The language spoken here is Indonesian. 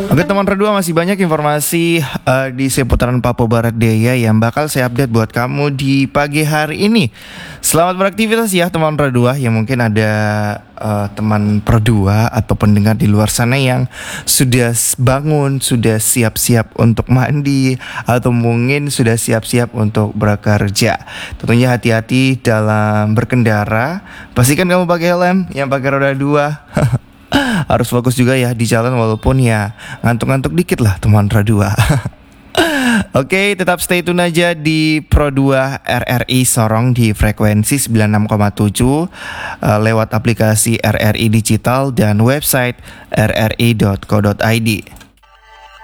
Oke teman Redua, masih banyak informasi di seputaran Papua Barat Daya yang bakal saya update buat kamu di pagi hari ini. Selamat beraktivitas ya teman Redua. Yang mungkin ada teman Redua atau pendengar di luar sana yang sudah bangun, sudah siap-siap untuk mandi, atau mungkin sudah siap-siap untuk bekerja. Tentunya hati-hati dalam berkendara. Pastikan kamu pakai helm, yang pakai roda 2 harus fokus juga ya di jalan, walaupun ya ngantuk-ngantuk dikit lah teman Pro2. Oke, tetap stay tune aja di Pro2 RRI Sorong di frekuensi 96,7 lewat aplikasi RRI Digital dan website rri.co.id.